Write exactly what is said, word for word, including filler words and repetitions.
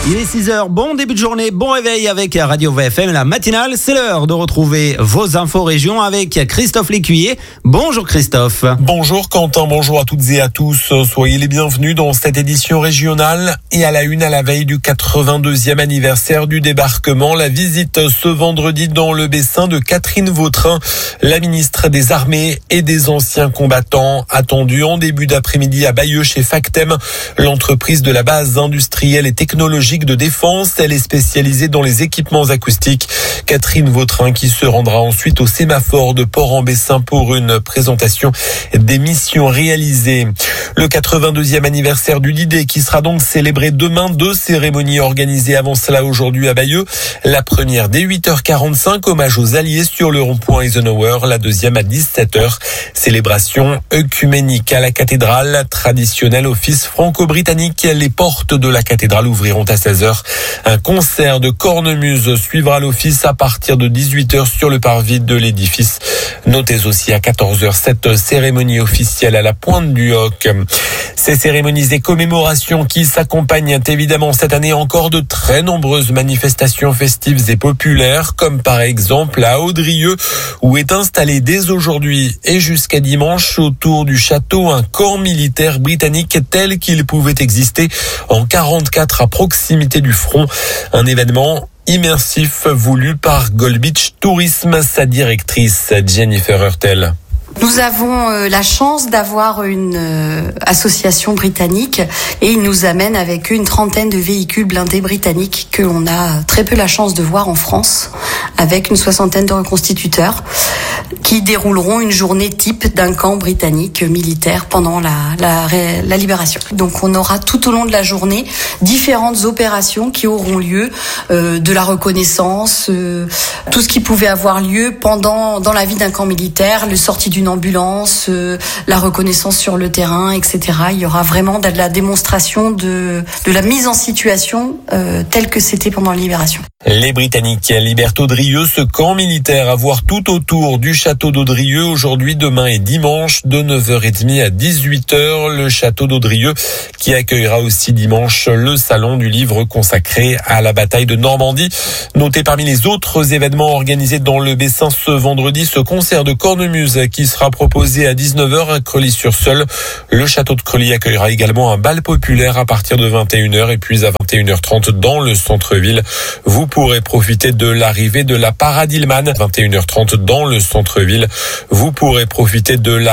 Il est six heures, bon début de journée, bon réveil avec Radio V F M, la matinale. C'est l'heure de retrouver vos infos régions avec Christophe Lécuyer. Bonjour Christophe. Bonjour Quentin, bonjour à toutes et à tous. Soyez les bienvenus dans cette édition régionale. Et à la une, à la veille du quatre-vingt-deuxième anniversaire du débarquement, la visite ce vendredi dans le Bessin de Catherine Vautrin, la ministre des Armées et des anciens combattants, attendue en début d'après-midi à Bayeux chez Factem, l'entreprise de la base industrielle et technologique de défense. Elle est spécialisée dans les équipements acoustiques. Catherine Vautrin qui se rendra ensuite au sémaphore de Port-en-Bessin pour une présentation des missions réalisées. Le quatre-vingt-deuxième anniversaire du D-Day qui sera donc célébré demain. Deux cérémonies organisées avant cela aujourd'hui à Bayeux. La première dès huit heures quarante-cinq, hommage aux Alliés sur le rond-point Eisenhower. La deuxième à dix-sept heures, célébration œcuménique à la cathédrale. Traditionnel office franco-britannique. Les portes de la cathédrale ouvriront à seize heures. Un concert de cornemuse suivra l'office à partir de dix-huit heures sur le parvis de l'édifice. Notez aussi à quatorze heures cette cérémonie officielle à la Pointe du Hoc. Ces cérémonies et commémorations qui s'accompagnent évidemment cette année encore de très nombreuses manifestations festives et populaires, comme par exemple à Audrieux, où est installé dès aujourd'hui et jusqu'à dimanche autour du château un camp militaire britannique tel qu'il pouvait exister en quarante-quatre à proximité du front. Un événement immersif voulu par Gold Beach Tourisme, sa directrice Jennifer Hurtel. Nous avons euh, la chance d'avoir une euh, association britannique et ils nous amènent avec eux une trentaine de véhicules blindés britanniques que l'on a très peu la chance de voir en France, avec une soixantaine de reconstituteurs qui dérouleront une journée type d'un camp britannique militaire pendant la, la, la libération. Donc on aura tout au long de la journée différentes opérations qui auront lieu, euh, de la reconnaissance, euh, tout ce qui pouvait avoir lieu pendant dans la vie d'un camp militaire, le sortie d'une ambulance, euh, la reconnaissance sur le terrain, et cetera. Il y aura vraiment de la démonstration de, de la mise en situation euh, telle que c'était pendant la libération. Les Britanniques libèrent Audrieux, ce camp militaire à voir tout autour du château d'Audrieux aujourd'hui, demain et dimanche de neuf heures trente à dix-huit heures. Le château d'Audrieux qui accueillera aussi dimanche le salon du livre consacré à la bataille de Normandie. Notez parmi les autres événements organisés dans le Bessin ce vendredi, ce concert de cornemuse qui sera proposé à dix-neuf heures à Creully-sur-Seulles. Le château de Creully accueillera également un bal populaire à partir de vingt et une heures et puis à vingt et une heures trente dans le centre-ville. Vous pourrez profiter de l'arrivée de la Paradilman. vingt et une heures trente dans le centre-ville. Vous pourrez profiter de la